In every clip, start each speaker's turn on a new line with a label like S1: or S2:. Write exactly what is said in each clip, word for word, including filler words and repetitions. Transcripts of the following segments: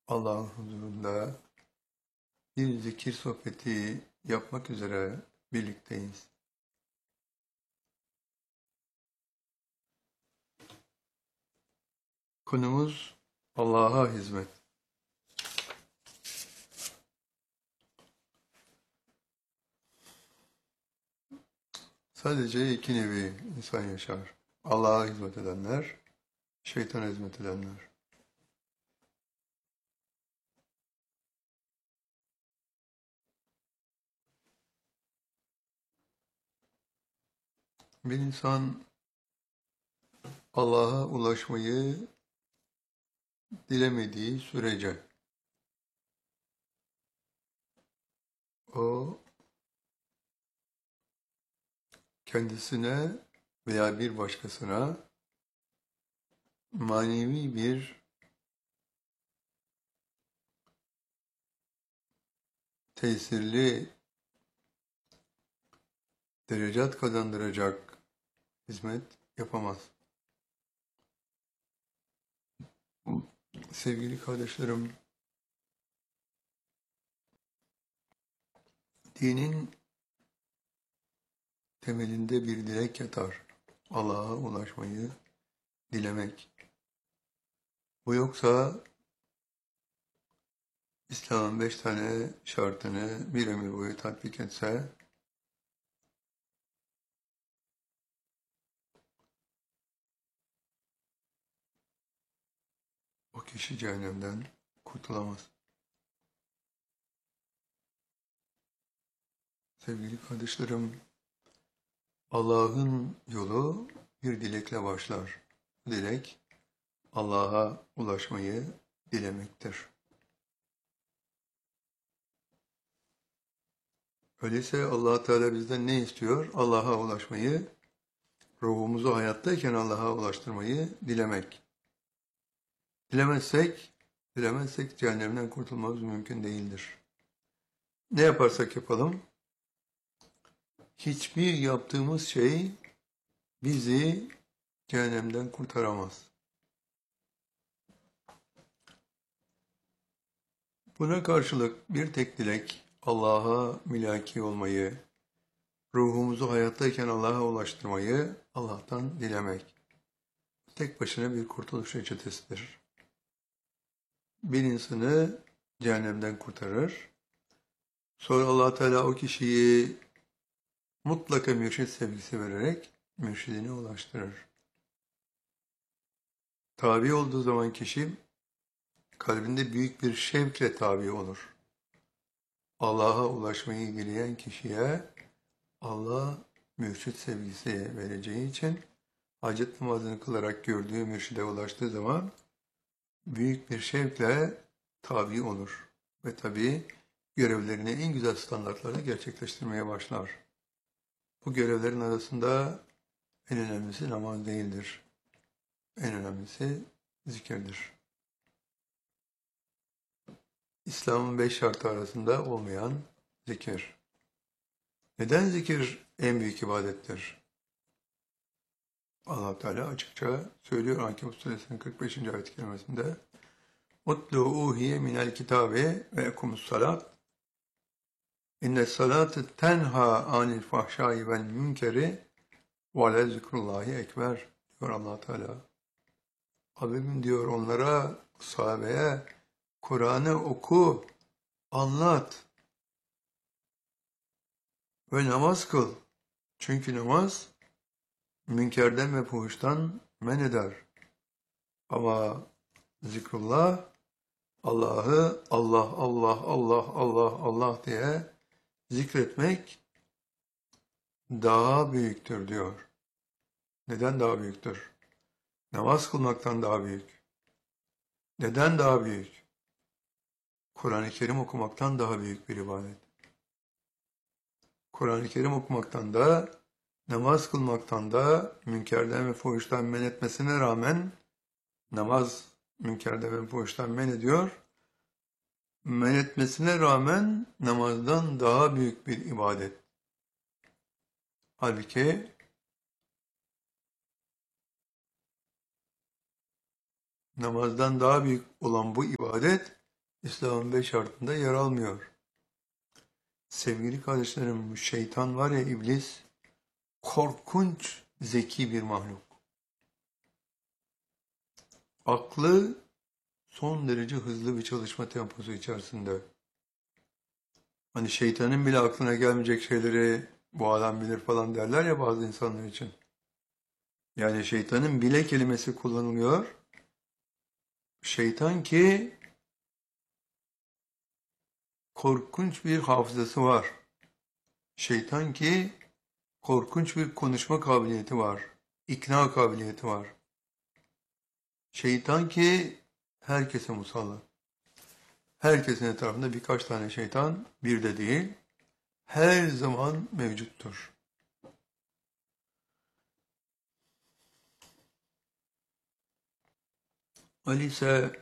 S1: Allah'ın huzurunda bir zikir sohbeti yapmak üzere birlikteyiz. Konumuz Allah'a hizmet. Sadece iki nevi insan yaşar. Allah'a hizmet edenler, şeytana hizmet edenler. Bir insan Allah'a ulaşmayı dilemediği sürece o kendisine veya bir başkasına manevi bir tesirli derecat kazandıracak hizmet yapamaz. Sevgili kardeşlerim, dinin temelinde bir dilek yatar. Allah'a ulaşmayı dilemek. Bu yoksa İslam'ın beş tane şartını bir ömür boyu tatbik etse o kişi cehennemden kurtulamaz. Sevgili kardeşlerim, Allah'ın yolu bir dilekle başlar. Dilek, Allah'a ulaşmayı dilemektir. Öyleyse Allah Teala bizden ne istiyor? Allah'a ulaşmayı, ruhumuzu hayattayken Allah'a ulaştırmayı dilemek. Dilemezsek, dilemezsek cehennemden kurtulmamız mümkün değildir. Ne yaparsak yapalım, hiçbir yaptığımız şey bizi cehennemden kurtaramaz. Buna karşılık bir tek dilek, Allah'a mülaki olmayı, ruhumuzu hayattayken Allah'a ulaştırmayı Allah'tan dilemek. Tek başına bir kurtuluş reçetesidir. Bir insanı cehennemden kurtarır. Sonra Allah Teala o kişiyi mutlaka mürşid sevgisi vererek mürşidine ulaştırır. Tabi olduğu zaman kişi kalbinde büyük bir şevkle tabi olur. Allah'a ulaşmayı dileyen kişiye Allah mürşid sevgisi vereceği için hacet namazını kılarak gördüğü mürşide ulaştığı zaman büyük bir şevkle tabi olur. Ve tabi görevlerini en güzel standartlarda gerçekleştirmeye başlar. Bu görevlerin arasında en önemlisi namaz değildir. En önemlisi zikirdir. İslam'ın beş şartı arasında olmayan zikir. Neden zikir en büyük ibadettir? Allah Teala açıkça söylüyor Ankebut suresinin kırk beşinci ayet-i kerimesinde "Utlu uhiye minel kitabe ve ekumus salat inne salate tenha anil fahşai vel münkeri ve le zikrullahi ekber" diyor Allah Teala. Habibim diyor onlara, sahabeye Kur'an'ı oku, anlat ve namaz kıl. Çünkü namaz münkerden ve fuhuştan men eder. Ama zikrullah, Allah'ı Allah, Allah, Allah, Allah, Allah diye zikretmek daha büyüktür diyor. Neden daha büyüktür? Namaz kılmaktan daha büyük. Neden daha büyük? Kur'an-ı Kerim okumaktan daha büyük bir ibadet. Kur'an-ı Kerim okumaktan da, namaz kılmaktan da münkerden ve fuhuştan men etmesine rağmen namaz münkerden ve fuhuştan men ediyor. Men etmesine rağmen namazdan daha büyük bir ibadet. Halbuki namazdan daha büyük olan bu ibadet İslam'ın beş şartında yer almıyor. Sevgili kardeşlerim, bu şeytan var ya, iblis, korkunç zeki bir mahluk. Aklı son derece hızlı bir çalışma temposu içerisinde. Hani şeytanın bile aklına gelmeyecek şeyleri bu adam bilir falan derler ya bazı insanlar için. Yani şeytanın bile kelimesi kullanılıyor. Şeytan ki korkunç bir hafızası var. Şeytan ki korkunç bir konuşma kabiliyeti var. İkna kabiliyeti var. Şeytan ki herkese musallat. Herkesin etrafında birkaç tane şeytan, bir de değil, her zaman mevcuttur. Ali ise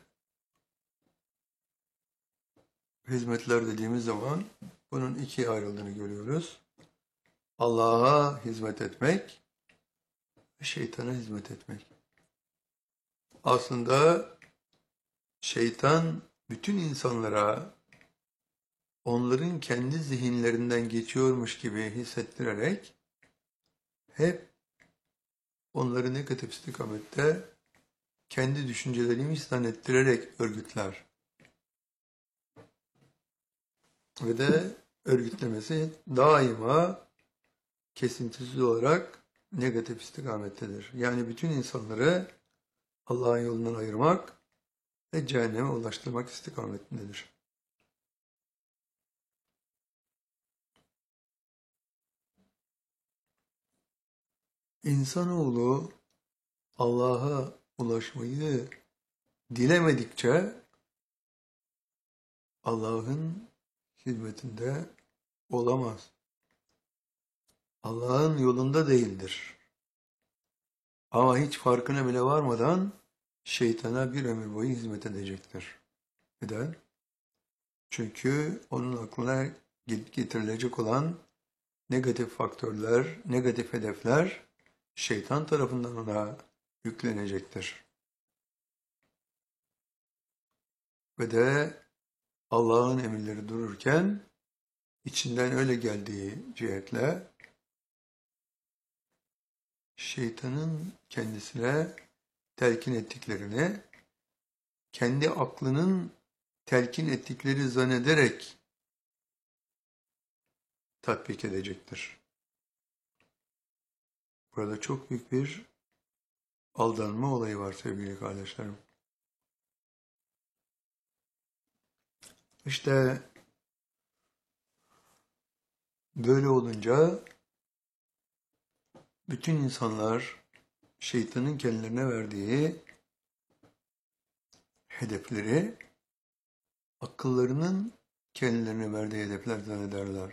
S1: hizmetler dediğimiz zaman bunun ikiye ayrıldığını görüyoruz. Allah'a hizmet etmek ve şeytana hizmet etmek. Aslında şeytan bütün insanlara onların kendi zihinlerinden geçiyormuş gibi hissettirerek hep onları negatif istikamette kendi düşünceleriymiş zannettirerek örgütler. Ve de örgütlemesi daima kesintisiz olarak negatif istikamettedir. Yani bütün insanları Allah'ın yolundan ayırmak ve cehenneme ulaştırmak istikametindedir. İnsanoğlu Allah'a ulaşmayı dilemedikçe Allah'ın hizmetinde olamaz. Allah'ın yolunda değildir. Ama hiç farkına bile varmadan şeytana bir ömür boyu hizmet edecektir. Neden? Çünkü onun aklına getirilecek olan negatif faktörler, negatif hedefler şeytan tarafından ona yüklenecektir. Ve de Allah'ın emirleri dururken içinden öyle geldiği cihetle şeytanın kendisine telkin ettiklerini kendi aklının telkin ettikleri zannederek tatbik edecektir. Burada çok büyük bir aldanma olayı var sevgili kardeşlerim. İşte böyle olunca bütün insanlar şeytanın kendilerine verdiği hedefleri akıllarının kendilerine verdiği hedefler zannederler.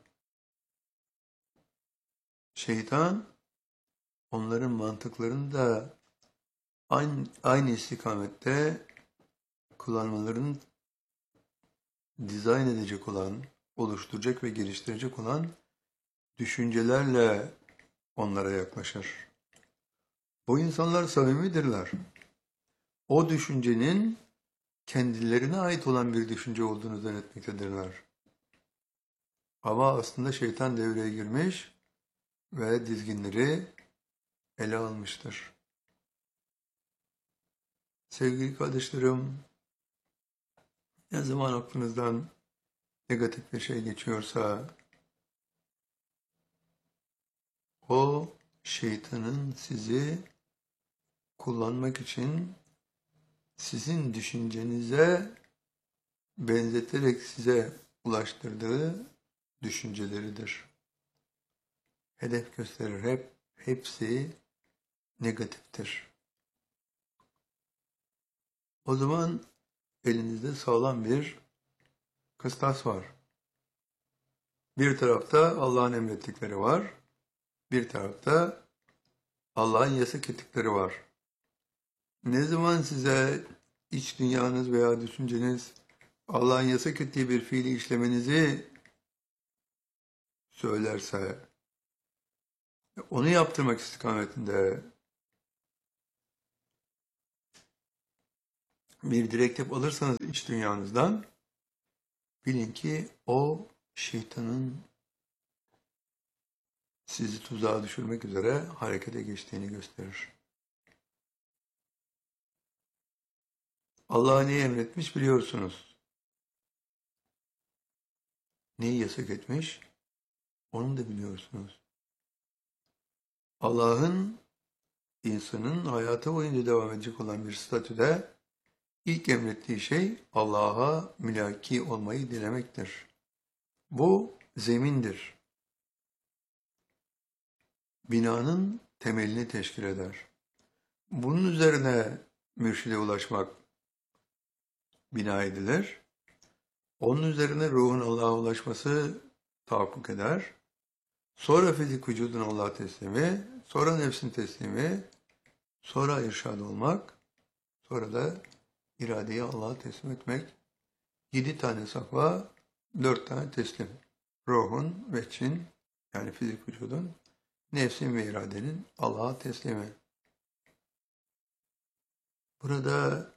S1: Şeytan onların mantıklarını da aynı, aynı istikamette kullanmalarını dizayn edecek olan, oluşturacak ve geliştirecek olan düşüncelerle onlara yaklaşır. O insanlar samimidirler. O düşüncenin kendilerine ait olan bir düşünce olduğunu zannetmektedirler. Ama aslında şeytan devreye girmiş ve dizginleri ele almıştır. Sevgili kardeşlerim, ne zaman aklınızdan negatif bir şey geçiyorsa, o şeytanın sizi kullanmak için sizin düşüncenize benzeterek size ulaştırdığı düşünceleridir. Hedef gösterir hep, hepsi negatiftir. O zaman elinizde sağlam bir kıstas var. Bir tarafta Allah'ın emrettikleri var, bir tarafta Allah'ın yasak ettikleri var. Ne zaman size iç dünyanız veya düşünceniz Allah'ın yasak ettiği bir fiili işlemenizi söylerse, onu yaptırmak istikametinde bir direktif alırsanız iç dünyanızdan, bilin ki o şeytanın sizi tuzağa düşürmek üzere harekete geçtiğini gösterir. Allah neyi emretmiş biliyorsunuz. Neyi yasak etmiş, onu da biliyorsunuz. Allah'ın insanın hayatı boyunca devam edecek olan bir statüde ilk emrettiği şey Allah'a mülaki olmayı dilemektir. Bu zemindir. Binanın temelini teşkil eder. Bunun üzerine mürşide ulaşmak bina edilir. Onun üzerine ruhun Allah'a ulaşması tahakkuk eder. Sonra fizik vücudun Allah'a teslimi, sonra nefsin teslimi, sonra irşad olmak, sonra da iradeyi Allah'a teslim etmek. Yedi tane safa, dört tane teslim. Ruhun ve çin, yani fizik vücudun, nefsin ve iradenin Allah'a teslimi. Burada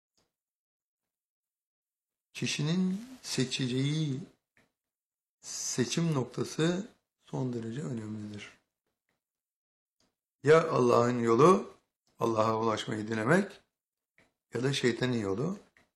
S1: kişinin seçeceği seçim noktası son derece önemlidir. Ya Allah'ın yolu, Allah'a ulaşmayı dilemek, ya da şeytanın yolu,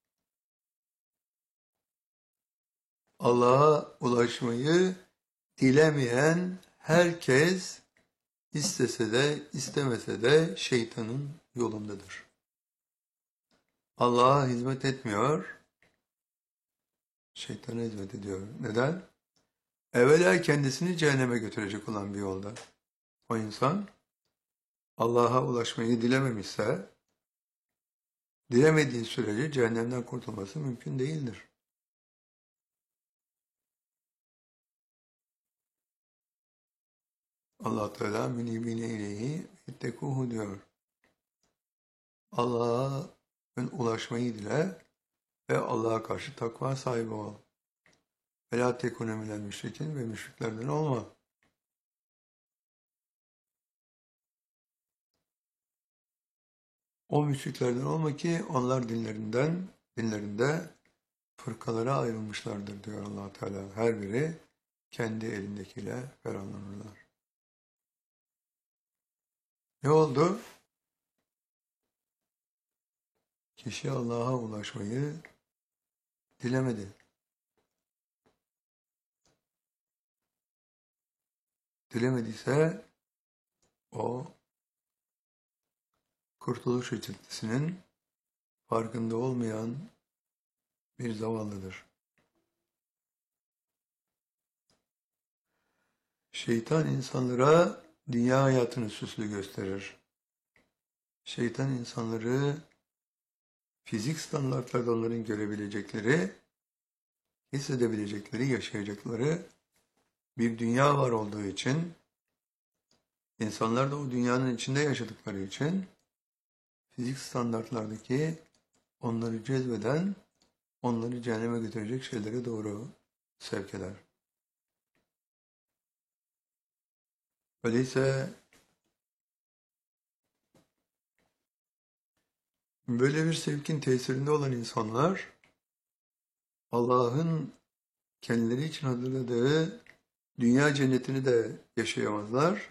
S1: Allah'a ulaşmayı dilemeyen herkes istese de istemese de şeytanın yolundadır. Allah'a hizmet etmiyor, şeytana hizmet ediyor. Neden? Evvela kendisini cehenneme götürecek olan bir yolda. O insan Allah'a ulaşmayı dilememişse, dilemediği sürece cehennemden kurtulması mümkün değildir. Allah Teala münibine ileyhi ittekuhu diyor. Allah'a ulaşmayı dile ve Allah'a karşı takva sahibi ol. Ve la tekune minel müşrikin ve müşriklerden olma. O müşriklerden olma ki onlar dinlerinden, dinlerinde fırkalara ayrılmışlardır diyor Allah Teala. Her biri kendi elindekiyle ferahlanırlar. Ne oldu? Kişi Allah'a ulaşmayı dilemedi. Dilemediyse o kurtuluş reçetesinin farkında olmayan bir zavallıdır. Şeytan insanlara dünya hayatını süslü gösterir. Şeytan insanları fizik standartlarda onların görebilecekleri, hissedebilecekleri, yaşayacakları bir dünya var olduğu için, insanlar da o dünyanın içinde yaşadıkları için, fizik standartlardaki onları cezbeden, onları cehenneme götürecek şeylere doğru sevk eder. Öyleyse böyle bir sevkin tesirinde olan insanlar, Allah'ın kendileri için hazırladığı dünya cennetini de yaşayamazlar,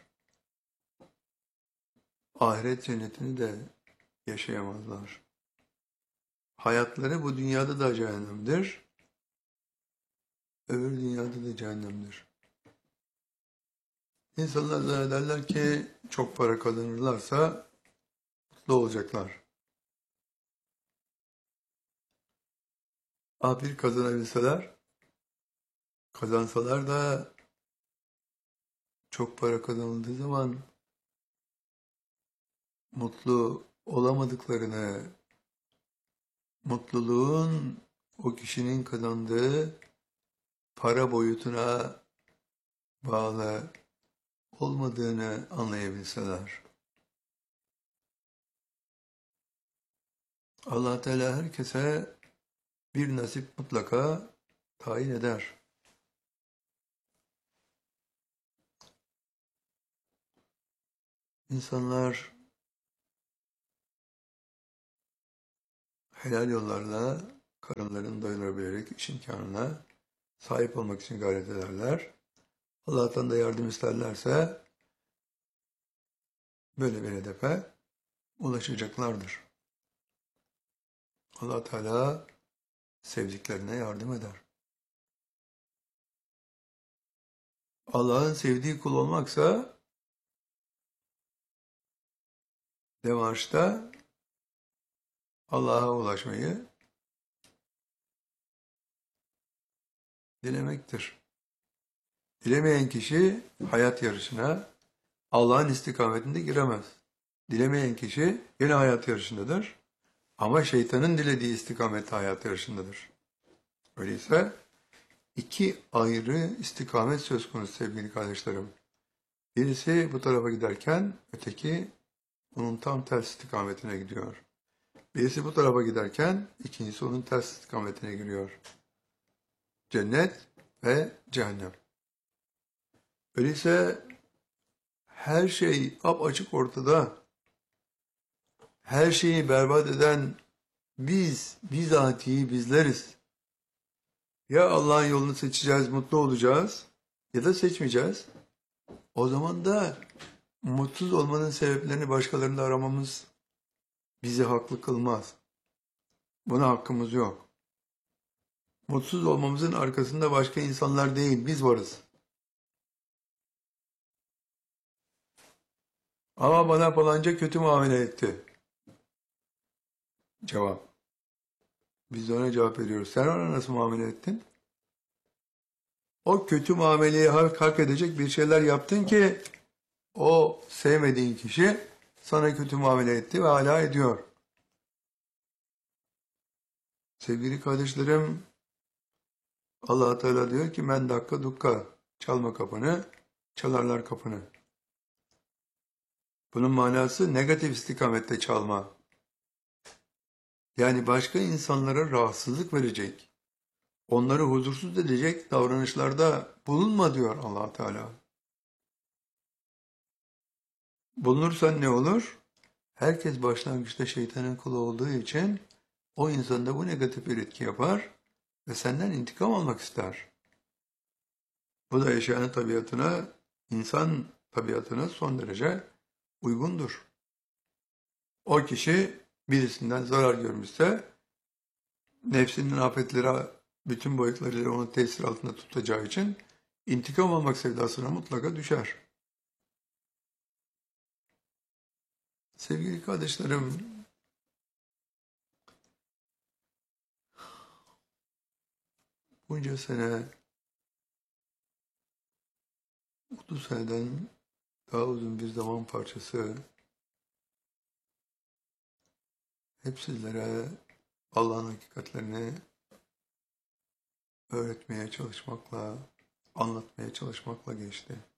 S1: ahiret cennetini de yaşayamazlar. Hayatları bu dünyada da cehennemdir, öbür dünyada da cehennemdir. İnsanlar zannederler ki çok para kazanırlarsa mutlu olacaklar. Ah bir kazanabilseler, kazansalar da çok para kazanıldığı zaman mutlu olamadıklarını, mutluluğun o kişinin kazandığı para boyutuna bağlı olmadığını anlayabilseler. Allah Teala herkese bir nasip mutlaka tayin eder. İnsanlar helal yollarla karınlarını doyurabilerek iş imkanına sahip olmak için gayret ederler. Allah'tan da yardım isterlerse böyle bir hedefe ulaşacaklardır. Allah Teala sevdiklerine yardım eder. Allah'ın sevdiği kul olmaksa devarçta Allah'a ulaşmayı dilemektir. Dilemeyen kişi hayat yarışına Allah'ın istikametinde giremez. Dilemeyen kişi yine hayat yarışındadır. Ama şeytanın dilediği istikamette hayat yarışındadır. Öyleyse iki ayrı istikamet söz konusu sevgili kardeşlerim. Birisi bu tarafa giderken öteki onun tam ters istikametine gidiyor. Birisi bu tarafa giderken ikincisi onun ters istikametine giriyor. Cennet ve cehennem. Öyleyse her şey apaçık ortada. Her şeyi berbat eden biz, bizatihi bizleriz. Ya Allah'ın yolunu seçeceğiz, mutlu olacağız ya da seçmeyeceğiz. O zaman da mutsuz olmanın sebeplerini başkalarında aramamız bizi haklı kılmaz. Buna hakkımız yok. Mutsuz olmamızın arkasında başka insanlar değil, biz varız. Ama bana falanca kötü muamele etti. Cevap. Biz de ona cevap veriyoruz. Sen ona nasıl muamele ettin? O kötü muameleyi hak, hak edecek bir şeyler yaptın ki o sevmediğin kişi sana kötü muamele etti ve hala ediyor. Sevgili kardeşlerim, Allah Teala diyor ki men dakika dukka, çalma kapını, çalarlar kapını. Bunun manası negatif istikamette çalma. Yani başka insanlara rahatsızlık verecek, onları huzursuz edecek davranışlarda bulunma diyor Allah Teala. Bulunursan ne olur? Herkes başlangıçta şeytanın kulu olduğu için o insanda bu negatif bir etki yapar ve senden intikam almak ister. Bu da yaşayanın tabiatına, insan tabiatına son derece uygundur. O kişi birisinden zarar görmüşse nefsinin afetleri bütün boyutlarıyla onu tesir altında tutacağı için intikam almak sevdasına mutlaka düşer. Sevgili kardeşlerim, bunca sene, otuz seneden daha uzun bir zaman parçası hep sizlere Allah'ın hakikatlerini öğretmeye çalışmakla, anlatmaya çalışmakla geçti.